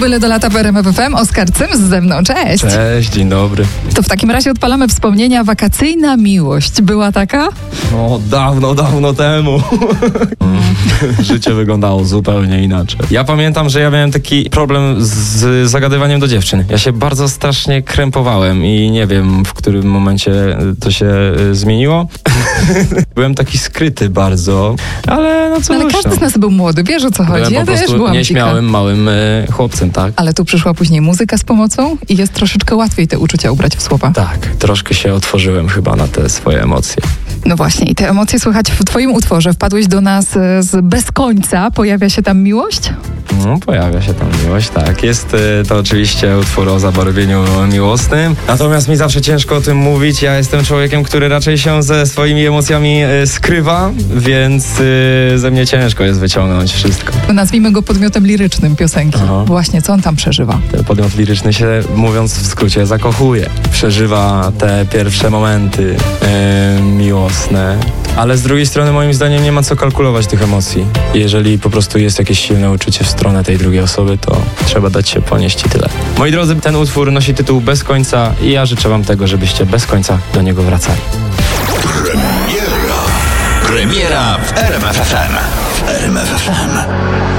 Byle do lata w RMF FM. Oskar Cyms ze mną, cześć. Cześć, dzień dobry. To w takim razie odpalamy wspomnienia. Wakacyjna miłość była taka? No, dawno temu. Życie wyglądało zupełnie inaczej. Ja pamiętam, że ja miałem taki problem z zagadywaniem do dziewczyn. Ja się bardzo strasznie krępowałem i nie wiem, w którym momencie to się zmieniło. Byłem taki skryty bardzo, ale no co. Ale każdy z nas był młody, wiesz o co chodzi. Byłem Ja po też prostu byłam nieśmiałym, małym chłopcem, tak? Ale tu przyszła później muzyka z pomocą i jest troszeczkę łatwiej te uczucia ubrać w słowa. Tak, troszkę się otworzyłem chyba na te swoje emocje. No właśnie, i te emocje słychać w twoim utworze. Wpadłeś do nas z Bez końca. Pojawia się tam miłość? No, pojawia się tam miłość, tak. Jest to oczywiście utwór o zabarwieniu miłosnym. Natomiast mi zawsze ciężko o tym mówić. Ja jestem człowiekiem, który raczej się ze swoimi emocjami skrywa, więc ze mnie ciężko jest wyciągnąć wszystko. Nazwijmy go podmiotem lirycznym piosenki. Aha. Właśnie, co on tam przeżywa? Ten podmiot liryczny się, mówiąc w skrócie, zakochuje. Przeżywa te pierwsze momenty miłosne. Ale z drugiej strony moim zdaniem nie ma co kalkulować tych emocji. Jeżeli po prostu jest jakieś silne uczucie w stronę tej drugiej osoby, to trzeba dać się ponieść i tyle. Moi drodzy, ten utwór nosi tytuł Bez końca i ja życzę wam tego, żebyście bez końca do niego wracali. Premiera w RMF FM.